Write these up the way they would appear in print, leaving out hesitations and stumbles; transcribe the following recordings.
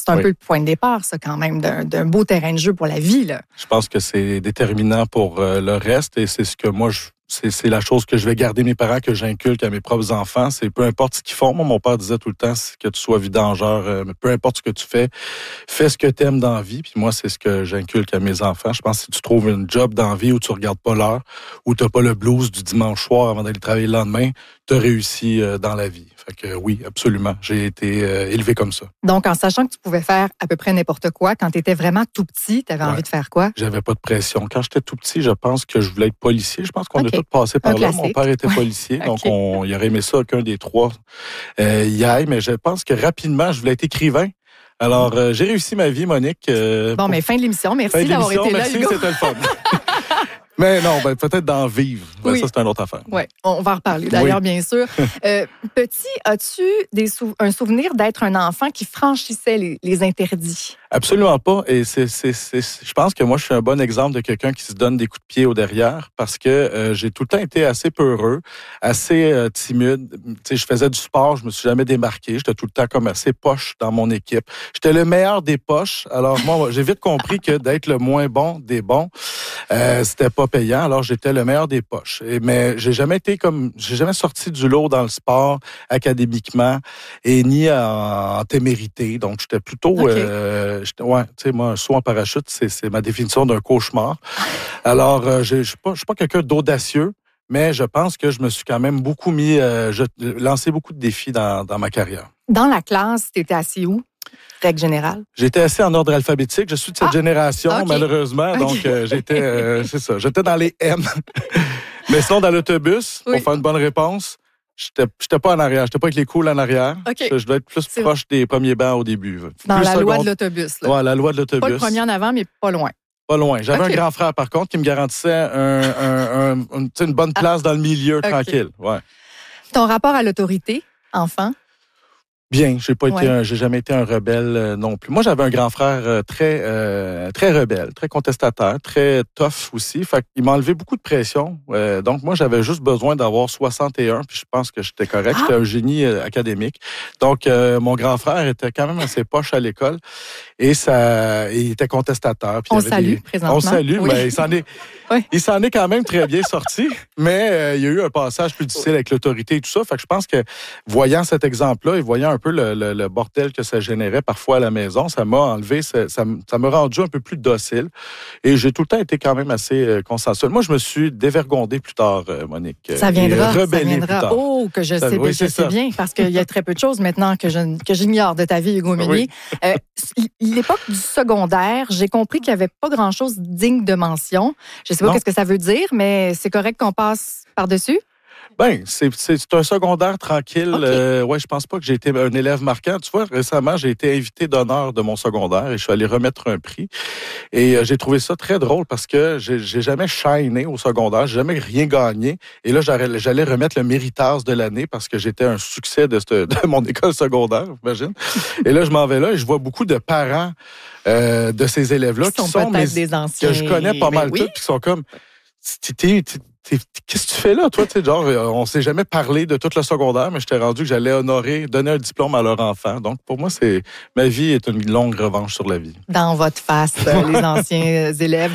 C'est un peu le point de départ, ça, quand même, d'un beau terrain de jeu pour la vie, là. Je pense que c'est déterminant pour le reste et c'est ce que moi, c'est la chose que je vais garder mes parents, que j'inculque à mes propres enfants. C'est peu importe ce qu'ils font. Moi, mon père disait tout le temps que tu sois vidangeur, peu importe ce que tu fais ce que tu aimes dans la vie. Puis moi, c'est ce que j'inculque à mes enfants. Je pense que si tu trouves une job dans la vie où tu regardes pas l'heure, où tu n'as pas le blues du dimanche soir avant d'aller travailler le lendemain, tu as réussi dans la vie. Fait que oui, absolument. J'ai été élevé comme ça. Donc, en sachant que tu pouvais faire à peu près n'importe quoi, quand tu étais vraiment tout petit, tu avais envie de faire quoi? J'avais pas de pression. Quand j'étais tout petit, je pense que je voulais être policier. Je pense qu'on a tous passé par là. Mon père était policier, donc il aurait aimé ça qu'un des trois y aille. Mais je pense que rapidement, je voulais être écrivain. Alors, j'ai réussi ma vie, Monique. Mais fin de l'émission. Merci d'avoir été là, Hugo. Merci, c'était le fun. Mais non, peut-être d'en vivre. Oui. Ça, c'est une autre affaire. Oui, on va en reparler d'ailleurs, bien sûr. Petit, as-tu un souvenir d'être un enfant qui franchissait les interdits? Absolument pas. Et je pense que moi, je suis un bon exemple de quelqu'un qui se donne des coups de pied au derrière parce que j'ai tout le temps été assez peureux, assez timide. Tu sais, je faisais du sport, je me suis jamais démarqué. J'étais tout le temps comme assez poche dans mon équipe. J'étais le meilleur des poches. Alors moi, j'ai vite compris que d'être le moins bon des bons, c'était pas payant. Alors j'étais le meilleur des poches. Mais j'ai jamais sorti du lot dans le sport académiquement et ni en témérité. Donc j'étais plutôt tu sais, moi, un saut en parachute, c'est ma définition d'un cauchemar. Alors, je suis pas quelqu'un d'audacieux, mais je pense que je me suis quand même beaucoup lancé beaucoup de défis dans ma carrière. Dans la classe, tu étais assis où? Règle générale? J'étais assis en ordre alphabétique. Je suis de cette génération, malheureusement. Donc, j'étais dans les M. Mais sinon, dans l'autobus, pour faire une bonne réponse, j'étais pas en arrière. J'étais pas avec les coules en arrière. Okay. Je dois être plus proche des premiers bancs au début. Dans la loi de l'autobus. Oui, la loi de l'autobus. Pas le premier en avant, mais pas loin. Pas loin. J'avais un grand frère, par contre, qui me garantissait une bonne place dans le milieu, tranquille. Ouais. Ton rapport à l'autorité, enfant? Bien, j'ai jamais été un rebelle non plus. Moi, j'avais un grand frère très rebelle, très contestataire, très tough aussi. Fait qu'il m'a enlevé beaucoup de pression. Donc, moi, j'avais juste besoin d'avoir 61, puis je pense que j'étais correct. J'étais un génie académique. Donc, mon grand frère était quand même assez poche à l'école et il était contestateur. Puis présentement. On salue, oui. Mais il s'en est quand même très bien sorti. Mais il y a eu un passage plus difficile avec l'autorité et tout ça. Fait que je pense que, voyant cet exemple-là et voyant un peu le bordel que ça générait parfois à la maison, ça m'a enlevé, ça m'a rendu un peu plus docile. Et j'ai tout le temps été quand même assez consensuel. Moi, je me suis dévergondé plus tard, Monique. Ça viendra. Plus tard. Oh, que je sais bien, parce qu'il y a très peu de choses maintenant que j'ignore de ta vie, Hugo Meunier. Oui. L'époque du secondaire, j'ai compris qu'il n'y avait pas grand-chose digne de mention. Je ne sais pas qu'est-ce que ça veut dire, mais c'est correct qu'on passe par-dessus? Ben, c'est un secondaire tranquille. Okay. Je pense pas que j'ai été un élève marquant. Tu vois, récemment, j'ai été invité d'honneur de mon secondaire et je suis allé remettre un prix. Et j'ai trouvé ça très drôle parce que j'ai jamais shiné au secondaire, j'ai jamais rien gagné. Et là, j'allais remettre le méritage de l'année parce que j'étais un succès de mon école secondaire, imagine. Et là, je m'en vais là et je vois beaucoup de parents de ces élèves-là qui sont des anciens, que je connais pas mal tous, qui sont comme... Qu'est-ce que tu fais là, toi? On s'est jamais parlé de tout le secondaire, mais je t'ai rendu que j'allais donner un diplôme à leur enfant. Donc, pour moi, ma vie est une longue revanche sur la vie. Dans votre face, les anciens élèves.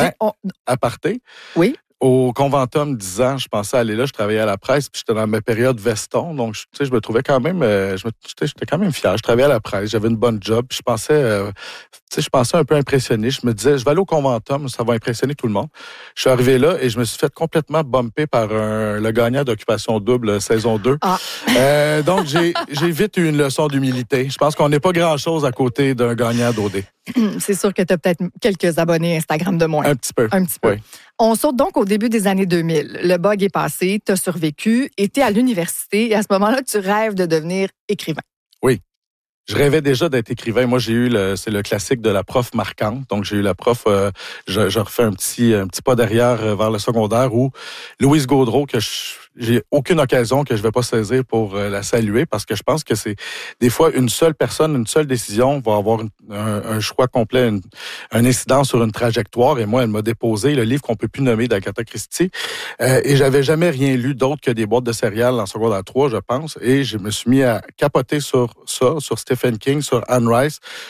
Aparté. Oui. Au Conventum, 10 ans, je pensais aller là, je travaillais à la presse, puis j'étais dans ma période veston, donc je me trouvais quand même, j'étais quand même fier. Je travaillais à la presse, j'avais une bonne job, puis je pensais un peu impressionné. Je me disais, je vais aller au Conventum, ça va impressionner tout le monde. Je suis arrivé là et je me suis fait complètement bumper par le gagnant d'Occupation Double, saison 2. Donc, j'ai vite eu une leçon d'humilité. Je pense qu'on n'est pas grand-chose à côté d'un gagnant d'OD. C'est sûr que tu as peut-être quelques abonnés Instagram de moins. Un petit peu. Oui. On saute donc au début des années 2000. Le bug est passé, tu as survécu et tu es à l'université. Et à ce moment-là, tu rêves de devenir écrivain. Oui. Je rêvais déjà d'être écrivain. Moi, j'ai eu c'est le classique de la prof marquante. Donc, j'ai eu la prof, je refais un petit pas derrière vers le secondaire où Louise Gaudreau, que j'ai aucune occasion que je vais pas saisir pour la saluer parce que je pense que c'est des fois une seule personne, une seule décision va avoir un choix complet, un incident sur une trajectoire. Et moi, elle m'a déposé le livre qu'on peut plus nommer d'Agatha Christie. Et j'avais jamais rien lu d'autre que des boîtes de céréales en secondaire 3, je pense. Et je me suis mis à capoter sur ça, sur Stephen King, sur Anne Rice.